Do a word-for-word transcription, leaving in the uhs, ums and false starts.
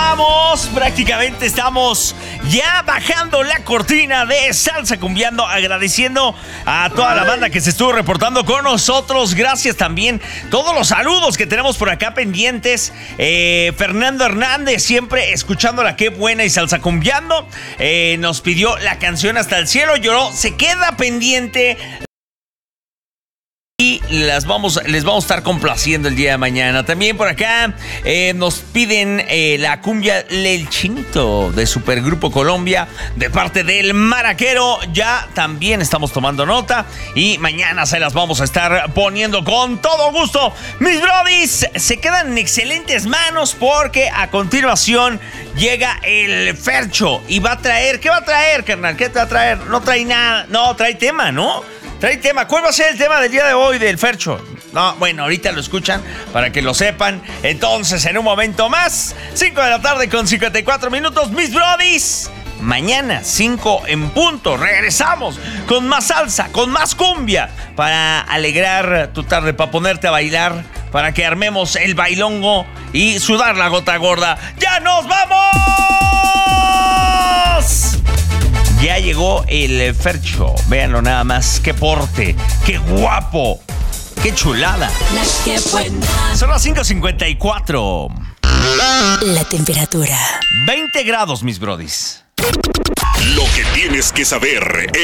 regresamos. Prácticamente estamos ya bajando la cortina de Salsa Cumbiando, agradeciendo a toda la banda que se estuvo reportando con nosotros. Gracias también todos los saludos que tenemos por acá pendientes. eh, Fernando Hernández, siempre escuchándola, qué buena, y Salsa Cumbiando, eh, nos pidió la canción Hasta el Cielo Lloró. Se queda pendiente y las vamos, les vamos a estar complaciendo el día de mañana. También por acá eh, nos piden eh, la cumbia El Chinito de Supergrupo Colombia de parte del Maraquero. Ya también estamos tomando nota y mañana se las vamos a estar poniendo con todo gusto. Mis brodis, se quedan en excelentes manos porque a continuación llega el Fercho y va a traer... ¿Qué va a traer, carnal? ¿Qué te va a traer? No trae nada. No, trae tema, ¿no? Trae tema. ¿Cuál va a ser el tema del día de hoy del Fercho? No, bueno, ahorita lo escuchan para que lo sepan. Entonces, en un momento más, cinco de la tarde con cincuenta y cuatro minutos, mis brodis. Mañana, cinco en punto, regresamos con más salsa, con más cumbia, para alegrar tu tarde, para ponerte a bailar, para que armemos el bailongo y sudar la gota gorda. ¡Ya nos vamos! Ya llegó el Fercho. Véanlo nada más. ¡Qué porte! ¡Qué guapo! ¡Qué chulada! Son las cinco cincuenta y cuatro. La temperatura. veinte grados, mis brodis. Lo que tienes que saber